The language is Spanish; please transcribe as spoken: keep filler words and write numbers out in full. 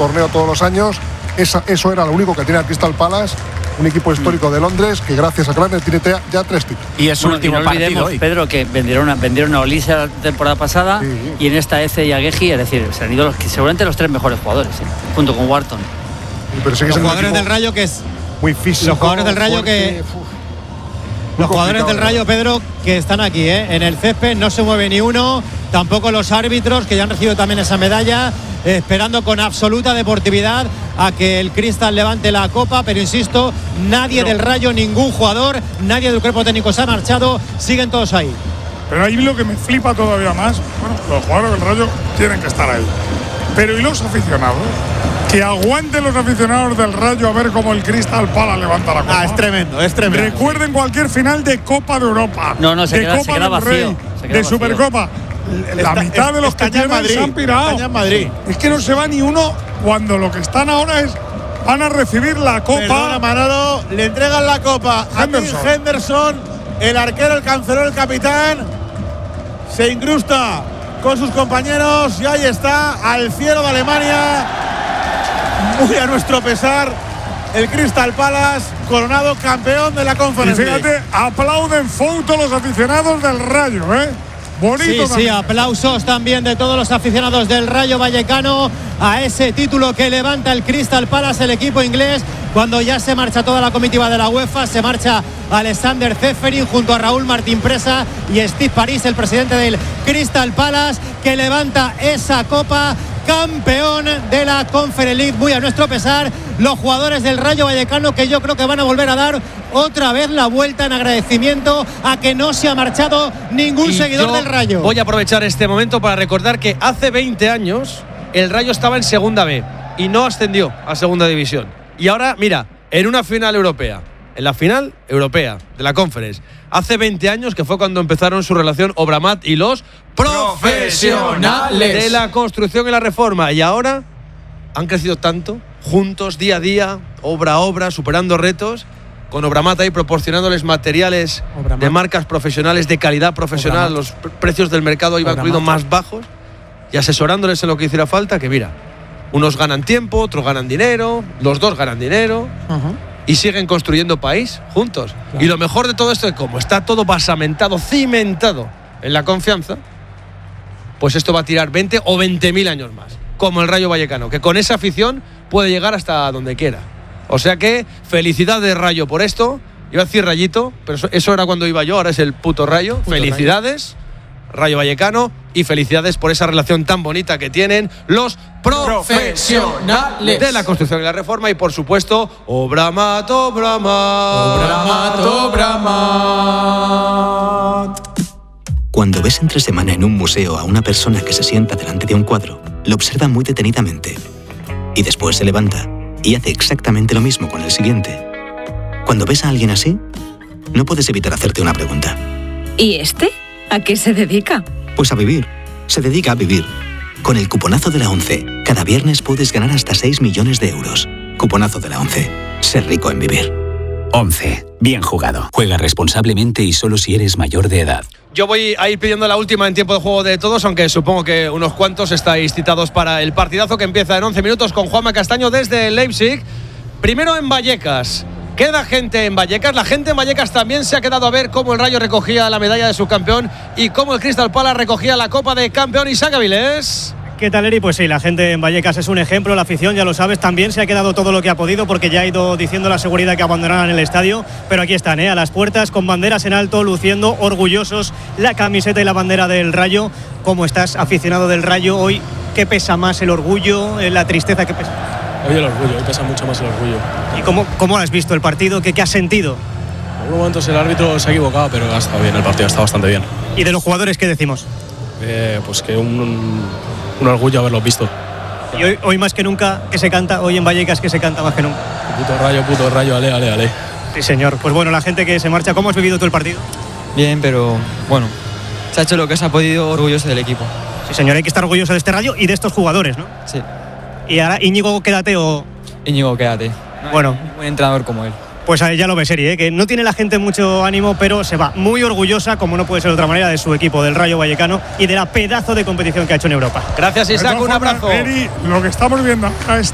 torneo todos los años. Esa, eso era lo único que tenía el Crystal Palace, un equipo histórico de Londres que gracias a Clarner tiene ya tres títulos. Y es su bueno, último y no partido hoy. Pedro, que vendieron a, vendieron a Olise la temporada pasada, sí, sí. Y en esta Eze y Agueji, es decir, se han ido los, seguramente los tres mejores jugadores, ¿eh? Junto con Wharton. Sí, pero sí que los jugadores del Rayo que es muy físico. Los jugadores del Rayo fuerte, que uf, los jugadores del Rayo, Pedro, que están aquí, ¿eh? En el césped, no se mueve ni uno, tampoco los árbitros, que ya han recibido también esa medalla, eh, esperando con absoluta deportividad a que el Crystal levante la copa, pero insisto, nadie pero, del Rayo, ningún jugador, nadie del cuerpo técnico se ha marchado, siguen todos ahí. Pero ahí lo que me flipa todavía más, bueno, los jugadores del Rayo tienen que estar ahí, pero ¿y los aficionados? Que aguanten los aficionados del Rayo a ver cómo el Crystal Palace levanta la copa. Ah, es tremendo, es tremendo. Recuerden cualquier final de Copa de Europa. No, no, se de queda, Copa se queda del vacío. Rey, se queda de vacío. Supercopa. La está, mitad es, de los que tienen Madrid, se han pirado. Está en Madrid. Es que no se va ni uno cuando lo que están ahora es van a recibir la copa. Perdona, Manolo, le entregan la copa a Henderson. A Henderson, el arquero, el cancelero, el capitán. Se incrusta con sus compañeros y ahí está, al cielo de Alemania. Muy a nuestro pesar, el Crystal Palace coronado campeón de la Conference League. Y fíjate, aplauden foto los aficionados del Rayo, ¿eh? Bonito. Sí, sí, aplausos también de todos los aficionados del Rayo Vallecano a ese título que levanta el Crystal Palace, el equipo inglés, cuando ya se marcha toda la comitiva de la UEFA, se marcha Alexander Ceferin junto a Raúl Martín Presa y Steve París, el presidente del Crystal Palace, que levanta esa copa, campeón de la Conference League, muy a nuestro pesar. Los jugadores del Rayo Vallecano, que yo creo que van a volver a dar otra vez la vuelta en agradecimiento a que no se ha marchado ningún y seguidor del Rayo. Voy a aprovechar este momento para recordar que hace veinte años el Rayo estaba en Segunda B y no ascendió a Segunda División. Y ahora, mira, en una final europea, en la final europea de la Conference, hace veinte años, que fue cuando empezaron su relación Obramat y los profesionales de la construcción y la reforma. Y ahora han crecido tanto, juntos, día a día, obra a obra, superando retos, con Obramat ahí proporcionándoles materiales Obramat. de marcas profesionales, de calidad profesional, Obramat. Los precios del mercado iban incluidos más bajos, y asesorándoles en lo que hiciera falta, que mira, unos ganan tiempo, otros ganan dinero, los dos ganan dinero, uh-huh. y siguen construyendo país juntos. Claro. Y lo mejor de todo esto es como está todo basamentado, cimentado en la confianza, pues esto va a tirar veinte o veinte mil años más, como el Rayo Vallecano, que con esa afición puede llegar hasta donde quiera. O sea que felicidades, Rayo, por esto. Iba a decir Rayito, pero eso, eso era cuando iba yo, ahora es el puto Rayo. Puto felicidades, Rayo. Rayo Vallecano, y felicidades por esa relación tan bonita que tienen los profesionales de la construcción y la reforma. Y por supuesto, Obramat, Obramat, Obramat, Obramat. Cuando ves entre semana en un museo a una persona que se sienta delante de un cuadro, lo observa muy detenidamente y después se levanta y hace exactamente lo mismo con el siguiente. Cuando ves a alguien así, no puedes evitar hacerte una pregunta. ¿Y este? ¿A qué se dedica? Pues a vivir. Se dedica a vivir. Con el cuponazo de la ONCE, cada viernes puedes ganar hasta seis millones de euros. Cuponazo de la ONCE. Ser rico en vivir. ONCE. Bien jugado. Juega responsablemente y solo si eres mayor de edad. Yo voy a ir pidiendo la última en tiempo de juego de todos, aunque supongo que unos cuantos estáis citados para el partidazo que empieza en once minutos con Juanma Castaño desde Leipzig. Primero en Vallecas. Queda gente en Vallecas. La gente en Vallecas también se ha quedado a ver cómo el Rayo recogía la medalla de subcampeón y cómo el Crystal Palace recogía la Copa de Campeón. Isaac Avilés. ¿Qué tal, Eri? Pues sí, la gente en Vallecas es un ejemplo, la afición, ya lo sabes, también se ha quedado todo lo que ha podido porque ya ha ido diciendo la seguridad que abandonaran el estadio, pero aquí están, ¿eh? A las puertas, con banderas en alto, luciendo orgullosos la camiseta y la bandera del Rayo. ¿Cómo estás, aficionado del Rayo, hoy? ¿Qué pesa más, el orgullo, la tristeza? ¿Qué pesa? Hoy el orgullo, hoy pesa mucho más el orgullo. ¿Y cómo, cómo has visto el partido? ¿Qué, qué has sentido? En algunos momentos el árbitro se ha equivocado, pero ha estado bien, el partido está bastante bien. ¿Y de los jugadores qué decimos? Eh, pues que un, un, un orgullo haberlos visto. Y hoy, hoy más que nunca, ¿qué se canta? Hoy en Vallecas, ¿qué se canta más que nunca? Puto Rayo, puto Rayo, ale, ale, ale. Sí, señor. Pues bueno, la gente que se marcha, ¿cómo has vivido tú el partido? Bien, pero bueno, se ha hecho lo que se ha podido, orgulloso del equipo. Sí, señor, hay que estar orgulloso de este Rayo y de estos jugadores, ¿no? Sí. ¿Y ahora Íñigo, quédate o...? Íñigo, quédate. Bueno. Un entrenador como él. Pues ya lo ves, Eri, ¿eh? Que no tiene la gente mucho ánimo, pero se va muy orgullosa, como no puede ser de otra manera, de su equipo, del Rayo Vallecano y de la pedazo de competición que ha hecho en Europa. Gracias, Isaac, un abrazo. Eri, lo que estamos viendo acá es